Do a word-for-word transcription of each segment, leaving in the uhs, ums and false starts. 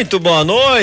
Muito boa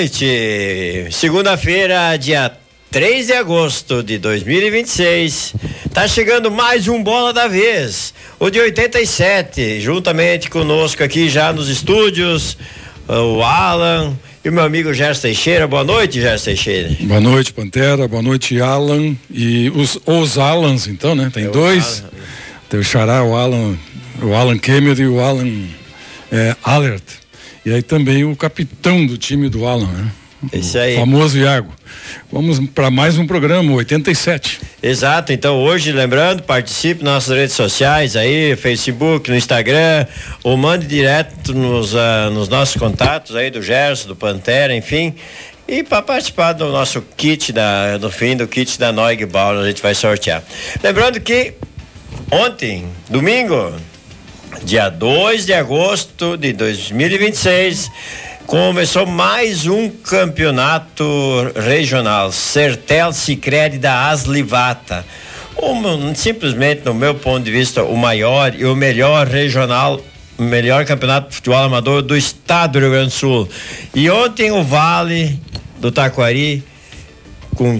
noite. Segunda-feira, dia três de agosto de dois mil e vinte e seis. Tá chegando mais um Bola da Vez, o de oitenta e sete, juntamente conosco aqui já nos estúdios, o Alan e o meu amigo Gerson Teixeira. Boa noite, Gerson Teixeira. Boa noite, Pantera. Boa noite, Alan. E os, os Alans, então, né? Tem é dois. Alan. Tem o Xará, o Alan, o Alan Kemmer e o Alan é, Alert. E aí também o capitão do time do Alan, né? Isso aí. O famoso Iago. Vamos para mais um programa, oitenta e sete. Exato, então hoje, lembrando, participe nas nossas redes sociais aí, Facebook, no Instagram, ou mande direto nos, uh, nos nossos contatos aí do Gerson, do Pantera, enfim. E para participar do nosso kit, da, no fim do kit da Noig Ball, a gente vai sortear. Lembrando que ontem, domingo, dia dois de agosto de dois mil e vinte e seis, começou mais um campeonato regional, Sertel Sicredi da Aslivata. Um, simplesmente, no meu ponto de vista, o maior e o melhor regional, o melhor campeonato de futebol amador do estado do Rio Grande do Sul. E ontem o Vale do Taquari, com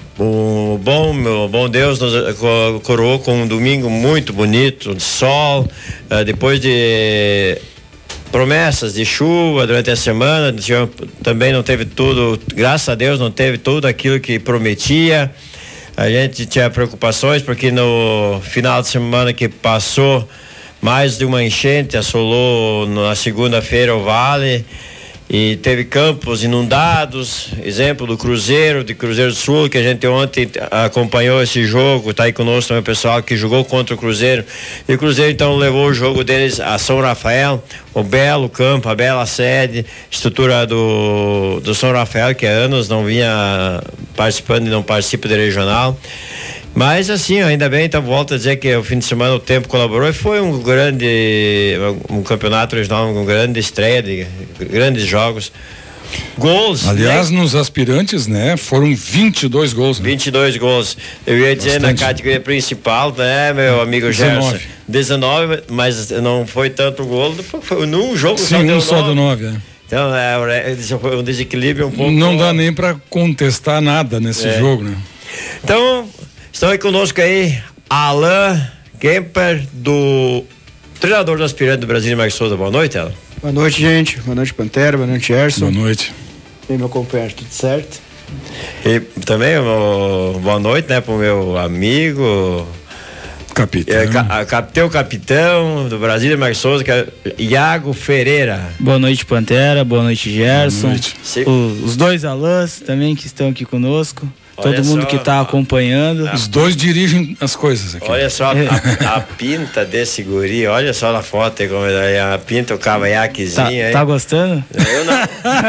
o bom, meu bom Deus, nos coroou com um domingo muito bonito, de sol, uh, depois de promessas de chuva durante a semana. Também não teve tudo, graças a Deus não teve tudo aquilo que prometia. A gente tinha preocupações porque no final de semana que passou, mais de uma enchente assolou na segunda-feira o Vale e teve campos inundados, exemplo do Cruzeiro, de Cruzeiro do Sul, que a gente ontem acompanhou esse jogo. Tá aí conosco também o pessoal que jogou contra o Cruzeiro, e o Cruzeiro então levou o jogo deles a São Rafael, o belo campo, a bela sede, estrutura do, do São Rafael, que há anos não vinha participando e não participa do regional. Mas assim, ainda bem, então volto a dizer que o fim de semana o tempo colaborou e foi um grande, um campeonato regional, uma grande estreia de grandes jogos. Gols. Aliás, né? Nos aspirantes, né? Foram vinte e dois gols. Né? vinte e dois gols. Eu ia dizer Bastante. Na categoria principal, né, meu amigo Gerson? dezenove, mas não foi tanto gol, foi num jogo Sim, só deu um só do nove, é. Então, é, foi um desequilíbrio um pouco. Não dá nem para contestar nada nesse é. jogo, né? Então, estão aí conosco aí, Alan Kemper, do treinador do aspirante do Brasil, Marcos Souza. Boa noite, Alan. Boa noite, gente. Boa noite, Pantera. Boa noite, Gerson. Boa noite. E meu companheiro, tudo certo? E também, meu, boa noite, né, pro meu amigo... Capitão. É, ca, capitão, capitão do Brasil, Marcos Souza, que é Iago Ferreira. Boa noite, Pantera. Boa noite, Gerson. Boa noite. O, os dois Alans também que estão aqui conosco. Olha todo mundo só, que está acompanhando. Os dois dirigem as coisas aqui. Olha só a, a pinta desse guri, olha só na foto aí, como é, a pinta, o cavanhaquezinho tá, aí. Tá gostando? Eu não.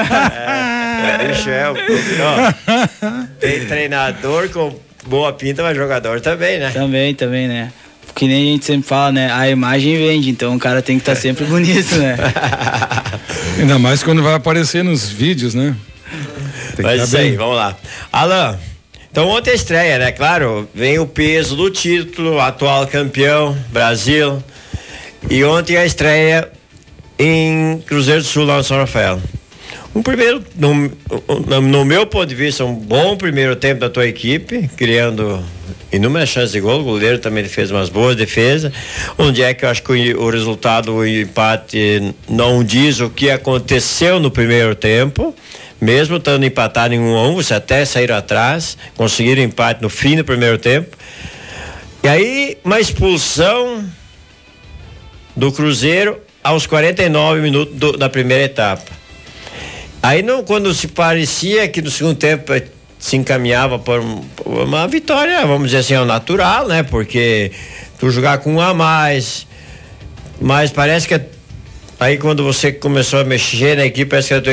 é, deixa eu, ó, tem treinador com boa pinta, mas jogador também, né? Também, também, né? Que nem a gente sempre fala, né? A imagem vende, então o cara tem que estar tá sempre bonito, né? Ainda mais quando vai aparecer nos vídeos, né? Tem mas isso bem. Aí, vamos lá. Alan, então ontem a estreia, né? Claro, vem o peso do título, atual campeão, Brasil. E ontem a estreia em Cruzeiro do Sul, lá no São Rafael. Um primeiro, no, no meu ponto de vista, um bom primeiro tempo da tua equipe, criando inúmeras chances de gol. O goleiro também fez umas boas defesas. Onde é que eu acho que o, o resultado, o empate, não diz o que aconteceu no primeiro tempo. Mesmo estando empatado em um a um, você até saíram atrás, conseguiram empate no fim do primeiro tempo. E aí, uma expulsão do Cruzeiro aos quarenta e nove minutos do, da primeira etapa. Aí, não, quando se parecia que no segundo tempo se encaminhava por uma vitória, vamos dizer assim, ao natural, né? Porque tu jogar com um a mais, mas parece que aí quando você começou a mexer na equipe, parece que a tua